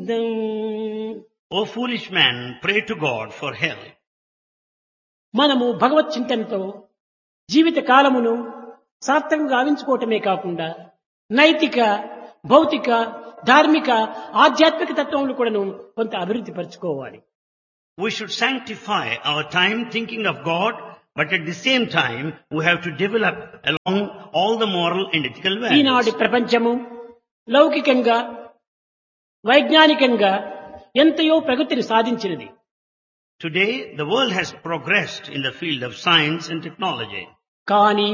Govindam. O foolish man, pray to God for help. మనము భగవత్ చింతనతో జీవిత కాలమును సార్థకంగా గావించుకోవటమే కాకుండా నైతిక, భౌతిక, ధార్మిక, ఆధ్యాత్మిక తత్వములు కూడాను కొంత అభివృద్ధి పరచుకోవాలి. We should sanctify our time thinking of God, but at the same time, we have to develop along all the moral and ethical ఈనాటి values. ప్రపంచము లౌకికంగా, వైజ్ఞానికంగా ఎంతయో ప్రగతిని సాధించినది. Today, the world has progressed in the field of science and technology. కానీ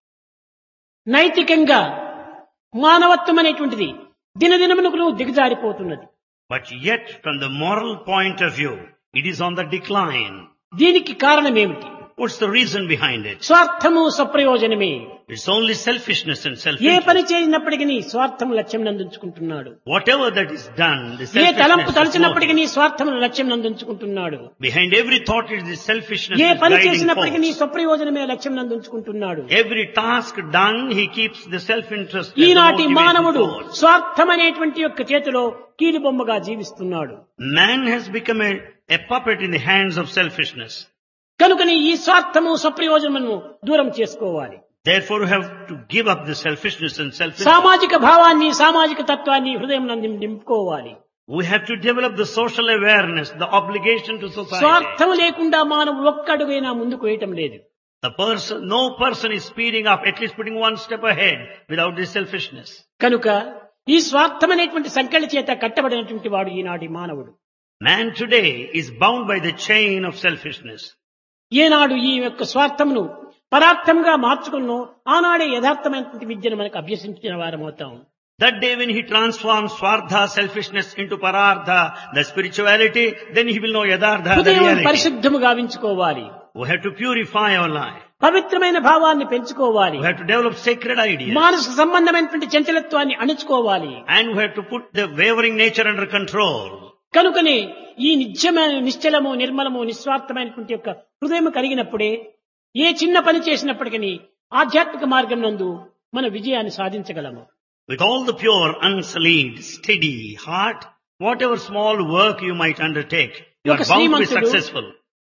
నైతికంగా మానవత్వం అనేటువంటిది దినదినమునకు దిగజారిపోతున్నది. But yet, from the moral point of view, it is on the decline. దీనికి కారణం ఏమిటి? What's the reason behind it? స్వార్థము స్వప్రయోజనమే. It's only selfishness and A self-interest. పని చేసినప్పటికీ స్వార్థం లక్ష్యం నందుకుంటున్నాడు. Whatever that is done, the ఏ తలంపు selfishness is తలచినప్పటికీ motive. స్వార్థం లక్ష్యం నందుకుంటున్నాడు. Behind every thought is the selfishness A is పని guiding చేసినప్పటికీ force. స్వప్రయోజనమే లక్ష్యం నందుకుంటున్నాడు. Every task done, he keeps the self-interest as the ఈనాటి motivating మానవుడు force. స్వార్థం అనేటువంటి యొక్క చేతిలో కీలుబొమ్మగా జీవిస్తున్నాడు. Man has become a puppet in the hands of selfishness. కనుకని ఈ స్వార్థము స్వప్రయోజనము దూరం చేసుకోవాలి. Therefore, we have to give up the selfishness and self-interest. సామాజిక భావాన్ని, సామాజిక తత్వాన్ని హృదయం నందు నింపుకోవాలి. We have to develop the social awareness, the obligation to society. స్వార్థం లేకుండా మానవుడు ఒక్క అడుగైనా ముందుకు వేయటం లేదు. No person is speeding up, at least putting one step ahead without this selfishness. కనుక ఈ స్వార్థం అనేటువంటి సంకెళ్ళ చేత కట్టబడినటువంటి వాడు ఈనాటి మానవుడు. Man today is bound by the chain of selfishness. ఏనాడు ఈ యొక్క స్వార్థమును పరార్థంగా మార్చుకున్నో ఆనాడే యథార్థమైనటువంటి విద్యను మనకు అభ్యసించిన వారమవుతాం. That day when he transforms Swardha, selfishness into Parardha, the spirituality, then he will know Yadardha, the హృదయం reality. పరిశుద్ధము గావించుకోవాలి. We have to purify our life. పవిత్రమైన భావాన్ని పెంచుకోవాలి. We have to develop sacred ideas. మానసిక సంబంధమైనటువంటి చంచలత్వాన్ని అణుచుకోవాలి. And we have to put the wavering nature under control. కనుకనే ఈ నిత్యమైన నిశ్చలము, నిర్మలము, నిస్వార్థమైనటువంటి యొక్క హృదయం కలిగినప్పుడే ఏ చిన్న పని చేసినప్పటికీ ఆధ్యాత్మిక మార్గం నందు మన విజయాన్ని సాధించగలము. With all the pure, unsullied, steady heart, whatever small work you might undertake, you are bound to be successful.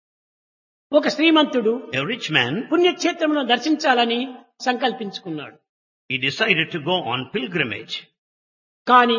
ఒక శ్రీమంతుడు A rich man, పుణ్యక్షేత్రమును దర్శించాలని సంకల్పించుకున్నాడు. he decided to go on pilgrimage. కానీ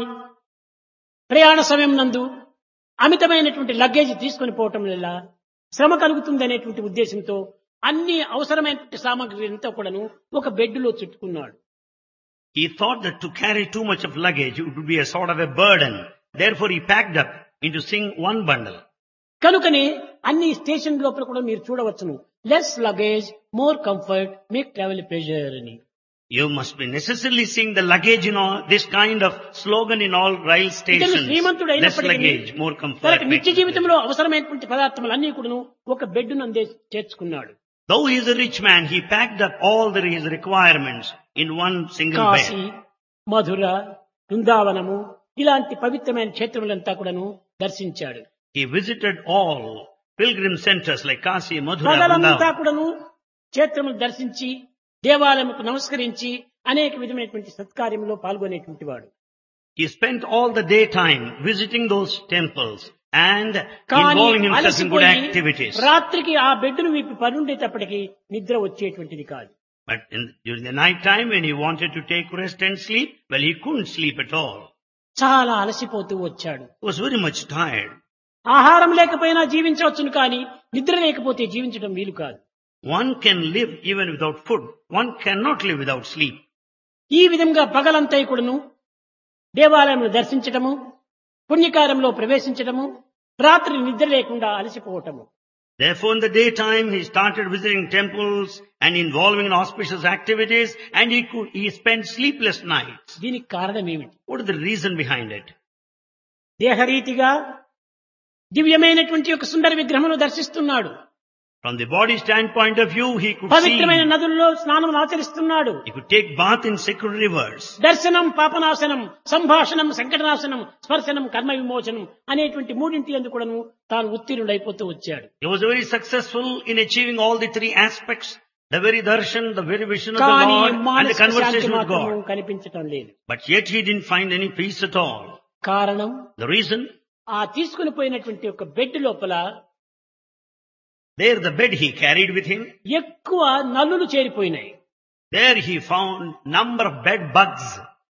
ప్రయాణ సమయం నందు అమితమైనటువంటి లగేజ్ తీసుకొని పోవటం వల్ల శ్రమ కలుగుతుంది అనేటువంటి ఉద్దేశంతో అన్ని అవసరమైనటువంటి సామాగ్రి అంతా కూడాను ఒక బెడ్లో చుట్టుకున్నాడు. He thought that to carry too much of luggage it would be a sort of a burden. Therefore he packed up into one bundle. కనుకనే అన్ని స్టేషన్ లోపల కూడా మీరు చూడవచ్చును, less luggage more comfort make travel pleasure అని. You must be necessarily seeing the luggage in all, this kind of slogan in all rail stations. Srimanthudu Less అయినప్పటికీ luggage, more comfort. తనకు నిత్య జీవితంలో అవసరమైనటువంటి పదార్థములు అన్ని కూడాను ఒక bed నందే చేర్చుకున్నాడు. Though he is a rich man, he packed up all his requirements in one single Kashi, bed. మధుర, బృందావనము ఇలాంటి పవిత్రమైన క్షేత్రములంతా కూడాను దర్శించాడు. He visited all pilgrim centers like Kasi, Mathura, పగలంతా Vrindavan. కూడాను క్షేత్రములు దర్శించి దేవాలయముకు నమస్కరించి అనేక విధమైనటువంటి సత్కార్యంలో పాల్గొనేటువంటి వాడు. He spent all the daytime visiting those temples and కానీ involving himself in good అలసిపోయి activities. రాత్రికి ఆ బెడ్డును విప్పి పనుండేటప్పటికి నిద్ర వచ్చేటువంటిది కాదు. But during the night time when he wanted to take rest and sleep, well, he couldn't sleep at all. చాలా అలసిపోతూ వచ్చాడు. He was very much tired. ఆహారం లేకపోయినా జీవించవచ్చును, కానీ నిద్ర లేకపోతే జీవించడం వీలు కాదు. One can live even without food. One cannot live without sleep. ఈ విధంగా పగలంతా కూడాను దేవాలయంలో దర్శించటము, పుణ్యకార్యంలో ప్రవేశించటము, రాత్రి నిద్ర లేకుండా అలసిపోవటము. Therefore, in the daytime, he started visiting temples and involving in auspicious activities, and he spent sleepless nights. దీనికి కారణం ఏమిటి? What is the reason behind it? దేహరీతిగా దివ్యమైనటువంటి ఒక సుందర విగ్రహమును దర్శిస్తున్నాడు. From the body standpoint of view, he could see, పవిత్రమైన నదుల్లో స్నానం ఆచరిస్తున్నాడు. he could take bath in sacred rivers. దర్శనం పాపనాశనం, సంభాషణం సంకటనాశనం, స్పర్శనం కర్మ విమోచనం అనేటువంటి మూడింటి యందు కూడాను తాను ఉత్తీర్ణుడైపోతూ వచ్చాడు. He was very successful in achieving all the three aspects, the very darshan, the very vision of the కానీ Lord, and the మానసిక శాంతి conversation with మాత్రము God. కనిపించటం లేదు. But yet he didn't find any peace at all. కారణం The reason, ఆ తీసుకుని పోయినటువంటి ఒక బెడ్ లోపల there the bed he carried with him, ఎక్కువ నల్లులు చేరిపోయినాయి. there he found number of bed bugs.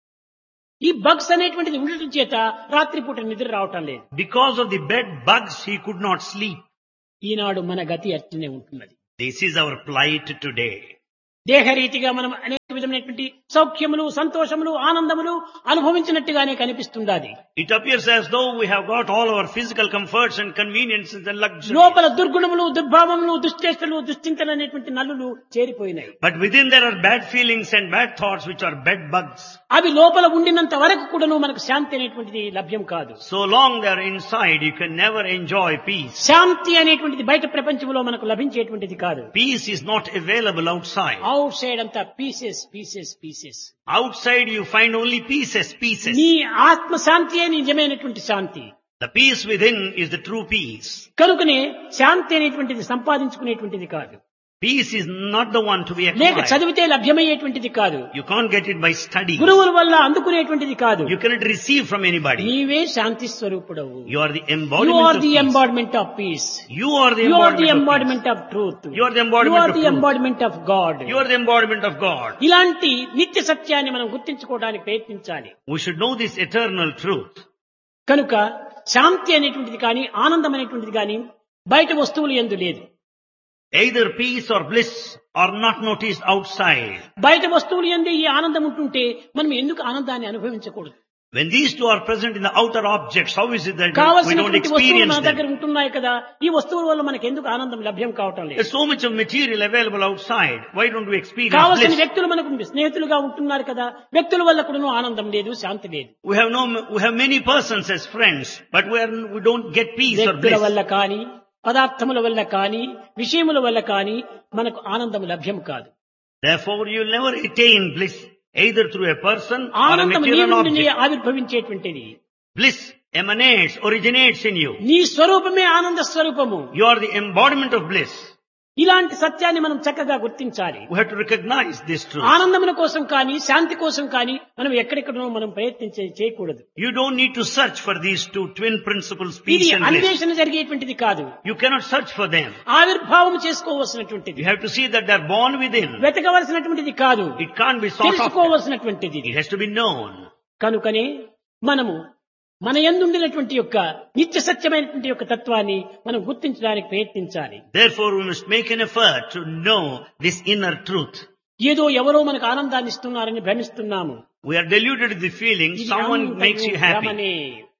ఈ బగ్స్ అనేటువంటిది ఉండటం చేత రాత్రిపూట నిద్ర రావటం లేదు. Because of the bed bugs, he could not sleep. ఈనాడు మన గతి అట్లనే ఉంటున్నది. This is our plight today. దేహరీతిగా మనం అనేక విధమైనటువంటి సౌఖ్యములు, సంతోషములు, ఆనందములు అనుభవించినట్టుగానే కనిపిస్తుండాది. It appears as though we have got all our physical comforts and conveniences and luxury. లోపల దుర్గుణములు, దుర్భావములు, దుశ్చేష్టలు, దుశ్చింతలు అనేటువంటి నల్లులు చేరిపోయినాయి. But within there are bad feelings and bad thoughts which are bed bugs. అవి లోపల ఉండినంత వరకు కూడాను మనకు శాంతి అనేటువంటిది లభ్యం కాదు. So long they are inside, you can never enjoy peace. శాంతి అనేటువంటిది బయట ప్రపంచంలో మనకు లభించేటువంటిది కాదు. Peace is not available outside. Out side అంతా pieces pieces pieces. Outside you find only pieces, pieces. నీ ఆత్మ శాంతియే నిజమైనటువంటి శాంతి. The peace within is the true peace. కనుకనే శాంతి అనేటువంటిది సంపాదించుకునేటువంటిది కాదు. Peace is not the one to be లేక acquired. చదివితే లభ్యమయ్యేటువంటిది కాదు. You can't get it by study. గురువుల వల్ల అందుకునేటువంటిది కాదు. You cannot receive from anybody. నీవే శాంతి స్వరూపుడవు. You are the You embodiment are of the peace. embodiment of peace. You are the You are the embodiment of embodiment of truth. You are the You embodiment are of the truth. embodiment of God. peace. You are the embodiment of God. ఇలాంటి నిత్య సత్యాన్ని మనం గుర్తించుకోవడానికి ప్రయత్నించాలి. We should know this eternal truth. కనుక శాంతి అనేటువంటిది కానీ ఆనందం అనేటువంటిది కానీ బయట వస్తువులు యందు లేదు. Either peace or bliss are not noticed outside. బయట వస్తువులు యందు ఈ ఆనందం ఉంటుంటే మనం ఎందుకు ఆనందాన్ని అనుభవించకూడదు? When these two are present in the outer objects, how is it that we don't కావలసినటువంటి వస్తువులు experience మన దగ్గర them? ఉంటున్నాయి కదా, ఈ వస్తువుల వల్ల మనకు ఎందుకు ఆనందం లభ్యం కావటం లేదు? There's so much of material available outside. Why don't we experience కావలసిన bliss? వ్యక్తులు మనకు స్నేహితులుగా ఉంటున్నారు కదా, వ్యక్తుల వల్ల కూడా ఆనందం లేదు, శాంతి లేదు. We have many persons as friends, but we don't get peace or వ్యక్తుల bliss. వల్ల కానీ, పదార్థముల వల్ల కానీ, విషయముల వల్ల కానీ మనకు ఆనందం లభ్యం కాదు. Therefore, you'll never attain bliss either through a person or a ఆనందం నీ material నుండి object. ఆవిర్భవించేటువంటిది. Bliss originates in you. నీ స్వరూపమే ఆనంద స్వరూపము. You are the embodiment of bliss. ఇలాంటి సత్యాన్ని మనం చక్కగా గుర్తించాలి. We have to recognize this truth. ఆనందముల కోసం కానీ, శాంతి కోసం కానీ మనం ఎక్కడెక్కడో మనం చేయకూడదు. You don't need to search for these two twin principles, ఇది peace and bliss. అన్వేషణ జరిగేటువంటిది కాదు. You cannot search for them. ఆవిర్భావం చేసుకోవలసినటువంటిది. You have to see that they're born within. వెతకవలసినటువంటిది కాదు, It can't be sought after. తెలుసుకోవలసినటువంటిది. It has to be known. కనుకనే మనము మన యందుండినటువంటి యొక్క నిత్య సత్యమైనటువంటి యొక్క తత్వాన్ని మనం గుర్తించడానికి ప్రయత్నించాలి. Therefore, we must make an effort to know this inner truth. ఏదో ఎవరో మనకు ఆనందాన్ని ఇస్తున్నారని భ్రమిస్తున్నాము. We are deluded with the feeling ఇది someone అంతయు makes you happy. భ్రమనే.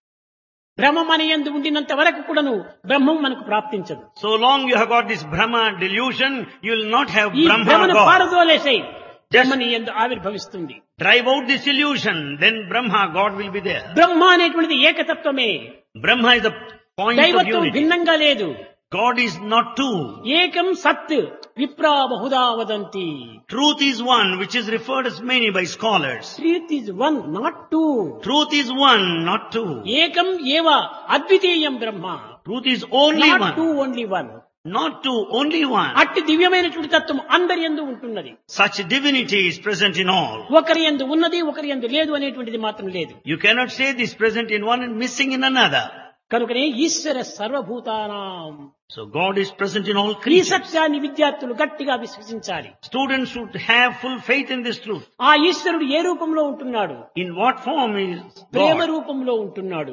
భ్రమ మన యందు ఉండినంత వరకు కూడాను బ్రహ్మం మనకు ప్రాప్తించదు. So long you have got this Brahma delusion, you will not have ఈ Brahma భ్రమను God. పారదోలేసై బ్రహ్మ నీ యందు ఆవిర్భవిస్తుంది. Drive out this illusion, then Brahma, God will be there. బ్రహ్మ అనేటువంటిది ఏకతత్వమే. Brahma is the point of దైవత్వం unity. భిన్నంగా లేదు. God is not two. ఏకం సత్ విప్రా Bahuda వదంతి. Truth is one, which is referred as many by scholars. Truth is one, not two. Truth is one, not two. ఏకం ఏవ అద్వితీయం బ్రహ్మ. Truth is only not one. Two, only one. Not two, only one. అట్టి దివ్యమైనటువంటి తత్వం అందరి యందు ఉంటున్నది. Such divinity is present in all. ఒకరి యందు ఉన్నది, ఒకరి యందు లేదు అనేటువంటిది మాత్రం లేదు. You cannot say this present in one and missing in another. కనుకనే ఈశ్వర సర్వభూతానాం. So God is present in all ఈ creatures. సత్యాన్ని విద్యార్థులు గట్టిగా విశ్వసించాలి. Students should have full faith in this truth. ఆ ఈశ్వరుడు ఏ రూపంలో ఉంటున్నాడు? In what form is Prema God? రూపంలో ఉంటున్నాడు.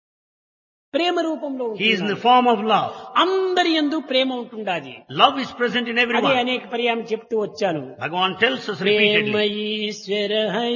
ప్రేమ రూపంలో He is in the ఉంటున్నాడు. form of love. అందరి యందు ప్రేమ ఉంటుండాది. Love is present in అదే everyone. అనేక పర్యాయం చెప్తూ వచ్చాను. Bhagavan tells us Prema repeatedly. Eshwara high,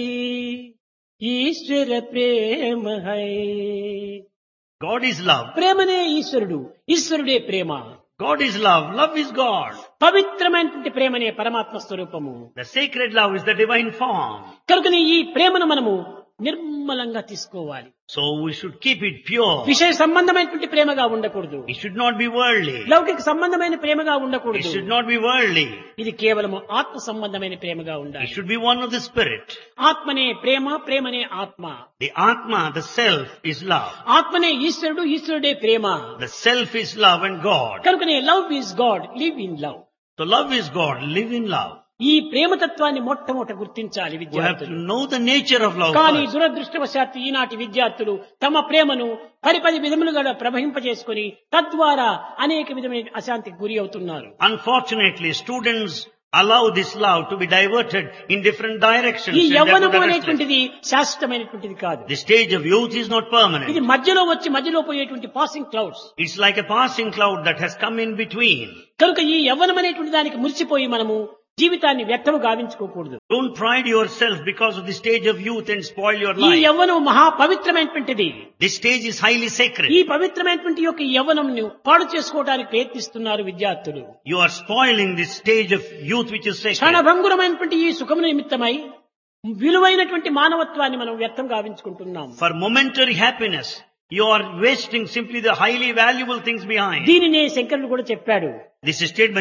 Eshwara Prema high. God is love. ప్రేమనే ఈశ్వరుడు, ఈశ్వరుడే ప్రేమ. God is love. Love is God. పవిత్రమైనటువంటి ప్రేమనే పరమాత్మ స్వరూపము. The sacred love is the divine form. కనుకనే ఈ ప్రేమను మనము నిర్మలంగా తీసుకోవాలి. So we should keep it pure. విషయ సంబంధమైనటువంటి ప్రేమగా ఉండకూడదు. It should not be worldly. లౌకిక సంబంధమైన ప్రేమగా It ఉండకూడదు. should not be worldly. ఇది కేవలము ఆత్మ సంబంధమైన ప్రేమగా It ఉండాలి. should be one of the spirit. ఆత్మనే ప్రేమ, ప్రేమనే ఆత్మ. The Atma, the self, is love. ఆత్మనే ఈశ్వరుడు, ఈశ్వరుడే ప్రేమ. The self is love and God. కనుకనే love is God, live in love. So love is God, live in love. ఈ ప్రేమతత్వాన్ని మొట్టమొదట గుర్తించాలి We have to విద్యార్థులు. know the nature of love కానీ first. దురదృష్టవశాత్తు ఈనాటి విద్యార్థులు తమ ప్రేమను పది విధములుగా ప్రవహింపజేసుకుని తద్వారా అనేక విధమైన అశాంతికి గురి అవుతున్నారు. Unfortunately, students allow this love to be diverted in different directions. ఈ and therefore యవ్వనము they are restless. అనేటువంటిది శాశ్వతమైనటువంటిది కాదు. The stage of youth is not ఇది permanent. మధ్యలో వచ్చి మధ్యలో పోయేటువంటి passing clouds. It's like a passing cloud that has come in between. కనుక ఈ యవ్వనం అనేటువంటి దానికి మురిసిపోయి మనము జీవితాన్ని వ్యర్థము గావించుకోకూడదు. Don't pride yourself because of the stage of youth and spoil your ఈ life. యవ్వనం మహా పవిత్రమైనటువంటిది. This stage is highly sacred. ఈ పవిత్రమైనటువంటి యొక్క యవ్వనంను పాడు చేసుకోవడానికి ప్రయత్నిస్తున్నారు విద్యార్థులు. You are spoiling this stage of youth which is sacred. క్షణభంగురమైనటువంటి ఈ సుఖము నిమిత్తమై విలువైనటువంటి మానవత్వాన్ని మనం వ్యర్థం గావించుకుంటున్నాం. For momentary happiness, you are wasting simply the highly valuable things behind. దీనినే శంకరుడు కూడా చెప్పాడు. This is stated by